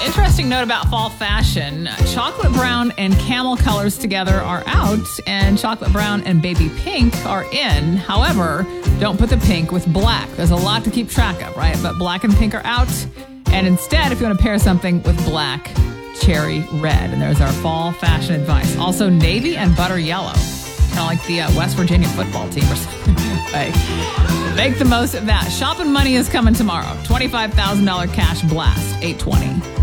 Interesting note about fall fashion. Chocolate brown and camel colors together are out, and chocolate brown and baby pink are in. However, don't put the pink with black. There's a lot to keep track of, right? But black and pink are out. And instead, if you want to pair something with black, cherry red. And there's our fall fashion advice. Also, navy and butter yellow. Kind of like the West Virginia football team or something. Hey, make the most of that. Shopping money is coming tomorrow. $25,000 cash blast, 820.